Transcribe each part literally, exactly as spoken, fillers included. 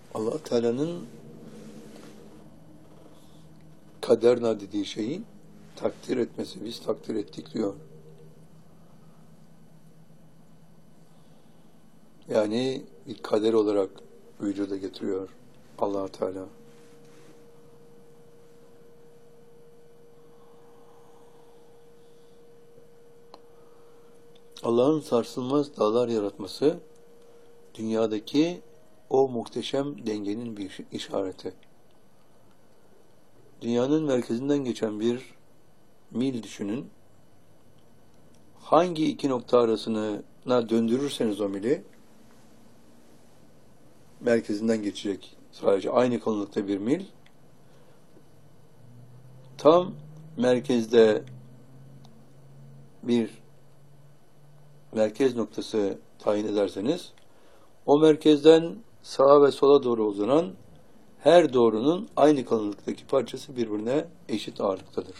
Allah Teala'nın kaderna dediği şeyi takdir etmesi, biz takdir ettik diyor. Yani bir kader olarak vücuda getiriyor Allah Teala. Allah'ın sarsılmaz dağlar yaratması dünyadaki o muhteşem dengenin bir işareti. Dünyanın merkezinden geçen bir mil düşünün. Hangi iki nokta arasına döndürürseniz o mili, merkezinden geçecek sadece aynı kalınlıkta bir mil, tam merkezde bir merkez noktası tayin ederseniz, o merkezden sağa ve sola doğru uzanan her doğrunun aynı kalınlıktaki parçası birbirine eşit ağırlıktadır.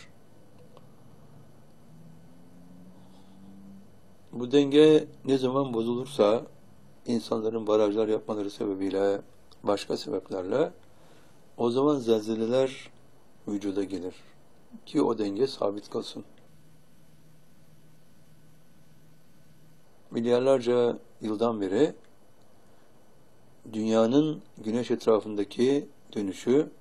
Bu denge ne zaman bozulursa, insanların barajlar yapmaları sebebiyle, başka sebeplerle, o zaman zelzeleler vücuda gelir. Ki o denge sabit kalsın. Milyarlarca yıldan beri dünyanın güneş etrafındaki dönüşü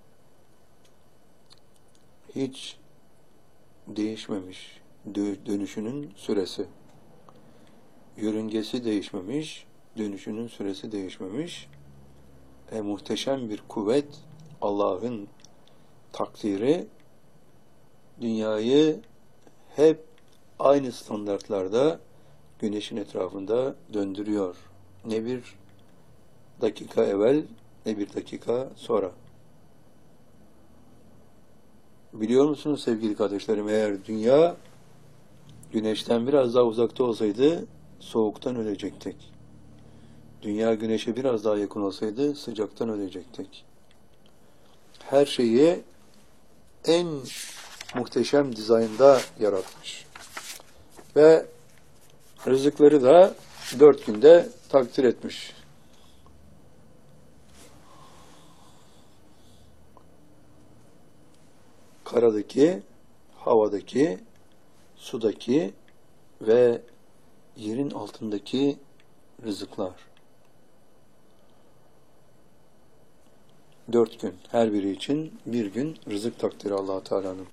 hiç değişmemiş. Dönüşünün süresi. Yörüngesi değişmemiş, dönüşünün süresi değişmemiş. E, muhteşem bir kuvvet, Allah'ın takdiri, dünyayı hep aynı standartlarda güneşin etrafında döndürüyor. Ne bir dakika evvel, ne bir dakika sonra. Biliyor musunuz sevgili kardeşlerim, eğer dünya güneşten biraz daha uzakta olsaydı soğuktan ölecektik. Dünya güneşe biraz daha yakın olsaydı sıcaktan ölecektik. Her şeyi en muhteşem dizaynda yaratmış. Ve rızıkları da dört günde takdir etmiş. Karadaki, havadaki, sudaki ve yerin altındaki rızıklar. Dört gün, her biri için bir gün rızık takdiri Allah-u Teala'nın.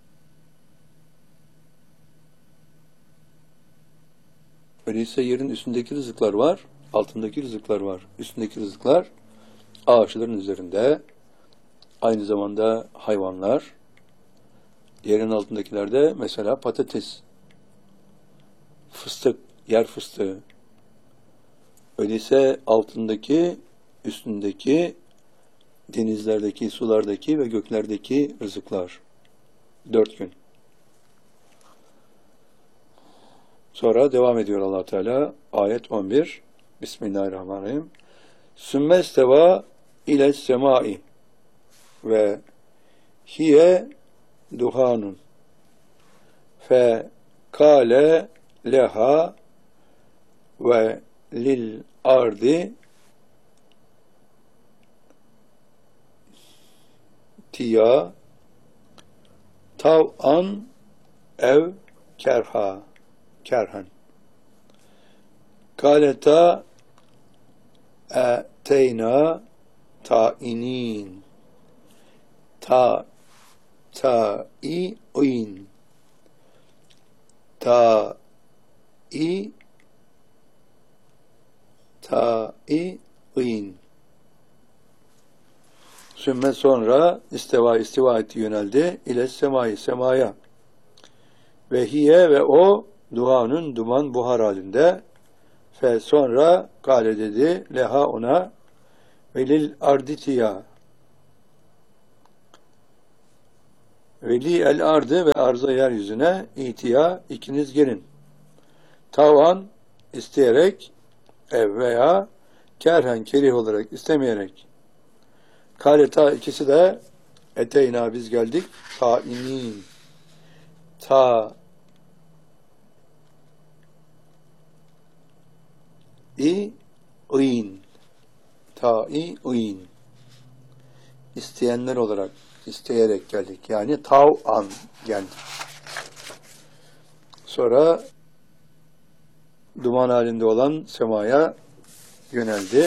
Öyleyse yerin üstündeki rızıklar var, altındaki rızıklar var. Üstündeki rızıklar ağaçların üzerinde, aynı zamanda hayvanlar, yerin altındakilerde mesela patates, fıstık, yer fıstığı. Öyleyse altındaki, üstündeki, denizlerdeki, sulardaki ve göklerdeki rızıklar. Dört gün. Sonra devam ediyor Allah Teala. Ayet on bir. Bismillahirrahmanirrahim. Sümmesteva ile semai ve hiye duhanun fe kâle leha ve lil ardi tiya tav'an ev kerha kerhen kâleta eteyna ta'inin ta ta'i'in ta'i ta'i'in Sümme sonra isteva istiva etti, yöneldi ile semai semaya ve hiye ve o duhanın duman buhar halinde fe sonra kâle dedi leha ona ve lil arditiya ve li el ardı ve arza yeryüzüne itiya ikiniz gelin tavan isteyerek ev veya kerhen kerih olarak istemeyerek Kâleta ikisi de eteyna biz geldik tainin ta i in ta i in isteyenler olarak, isteyerek geldik. Yani tav'an geldik. Sonra duman halinde olan semaya yöneldi.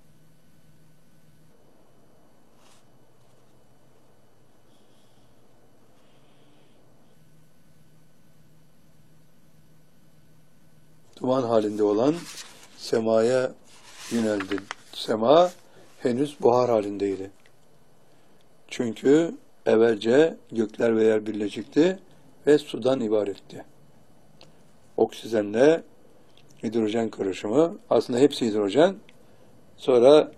Duman halinde olan semaya yöneldi. Sema henüz buhar halindeydi. Çünkü evvelce gökler ve yer birleşikti ve sudan ibaretti. Oksijenle hidrojen karışımı, aslında hepsi hidrojen. Sonra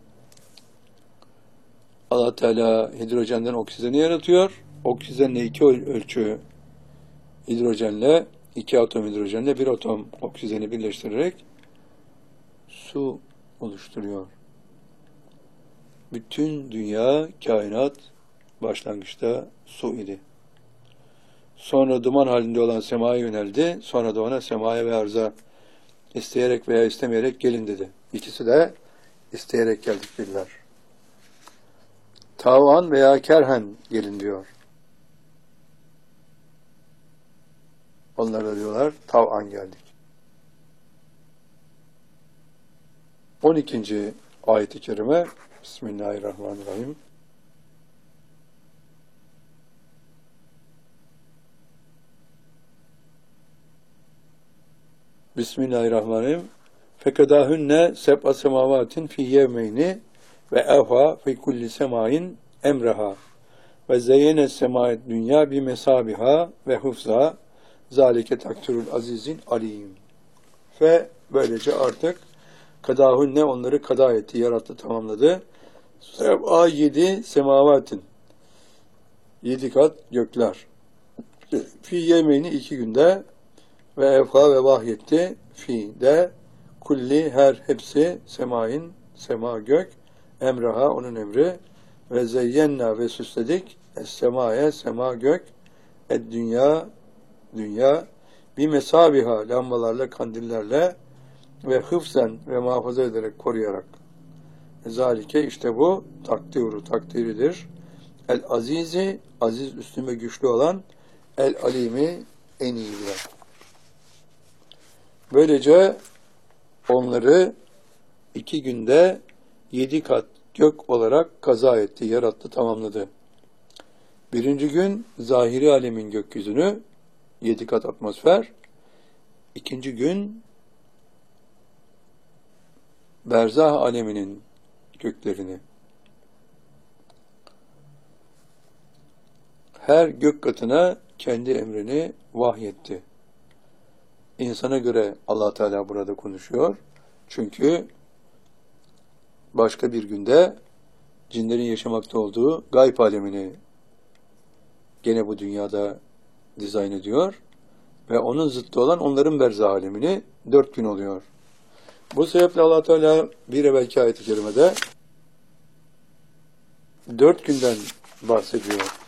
Allah Teala hidrojenden oksijeni yaratıyor. Oksijenle iki ölçü hidrojenle, iki atom hidrojenle bir atom oksijeni birleştirerek su oluşturuyor. Bütün dünya, kainat başlangıçta su idi. Sonra duman halinde olan semaya yöneldi. Sonra da ona semaya ve arza isteyerek veya istemeyerek gelin dedi. İkisi de isteyerek geldik dediler. Tavan veya kerhen gelin diyor. Onlar da diyorlar tavan geldik. on ikinci ayet-i kerime. Bismillahirrahmanirrahim. Bismillahirrahmanirrahim. Fekadahünne seb'a semavatin fi yevmeyni ve evha fi kulli semain emreha ve zeyyene sema'et dünya bi mesabiha ve hufza zalike takdirul azizin alim. Ve böylece artık kadahünne onları kada etti, yarattı, tamamladı. Seb'a yedi semavatin, yedi kat gökler. Fi yemeyni iki günde ve evha ve vahyetti. Fi de kulli her hepsi semain, sema gök, emraha onun emri ve zeyyenna ve süsledik es semaya sema gök ed dünya dünya bir mesabiha lambalarla, kandillerle ve hıfzen ve muhafaza ederek, koruyarak. Zalike işte bu takdiru takdiridir. El azizi aziz, üstün ve güçlü olan, el alimi en iyi bilen. Böylece onları iki günde yedi kat gök olarak kaza etti, yarattı, tamamladı. Birinci gün zahiri alemin gökyüzünü, yedi kat atmosfer. İkinci gün berzah aleminin göklerini. Her gök katına kendi emrini vahyetti. İnsana göre Allah Teala burada konuşuyor. Çünkü başka bir günde cinlerin yaşamakta olduğu gayb alemini gene bu dünyada dizayn ediyor ve onun zıttı olan onların berzah alemini dört gün oluyor. Bu sebeple Allah Teala bir evvelki ayet-i kerimede dört günden bahsediyor.